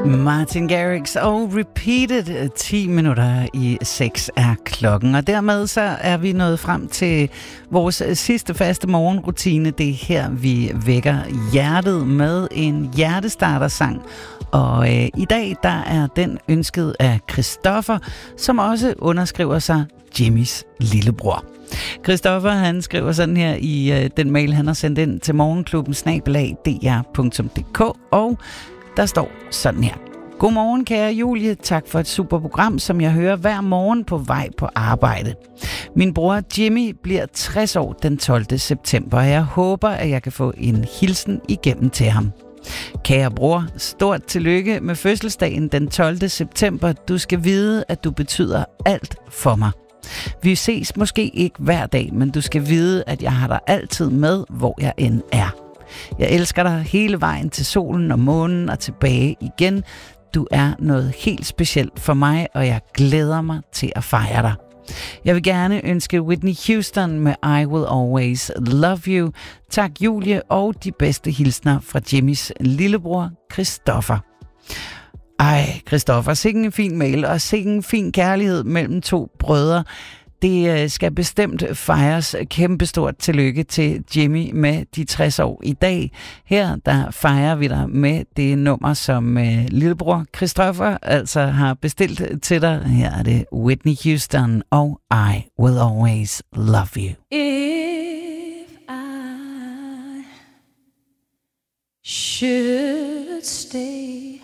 Martin Garrix og Repeated. 10 minutter i 6 er klokken, og dermed så er vi nået frem til vores sidste faste morgenrutine. Det er her, vi vækker hjertet med en hjertestartersang. Og i dag, der er den ønsket af Christoffer, som også underskriver sig Jimmys lillebror. Christoffer, han skriver sådan her i den mail, han har sendt ind til morgenklubben@dr.dk, og der står sådan her. Godmorgen, kære Julie. Tak for et super program, som jeg hører hver morgen på vej på arbejde. Min bror Jimmy bliver 60 år den 12. september, og jeg håber, at jeg kan få en hilsen igennem til ham. Kære bror, stort tillykke med fødselsdagen den 12. september. Du skal vide, at du betyder alt for mig. Vi ses måske ikke hver dag, men du skal vide, at jeg har dig altid med, hvor jeg end er. Jeg elsker dig hele vejen til solen og månen og tilbage igen. Du er noget helt specielt for mig, og jeg glæder mig til at fejre dig. Jeg vil gerne ønske Whitney Houston med I Will Always Love You. Tak Julie, og de bedste hilsner fra Jimmys lillebror Christoffer. Ej, Christoffer, sikke en fin mail, og sikke en fin kærlighed mellem to brødre. Det skal bestemt fejres. Kæmpestort tillykke til Jimmy med de 60 år i dag. Her der fejrer vi dig med det nummer, som lillebror Christoffer altså har bestilt til dig. Her er det Whitney Houston og I Will Always Love You. If I should stay,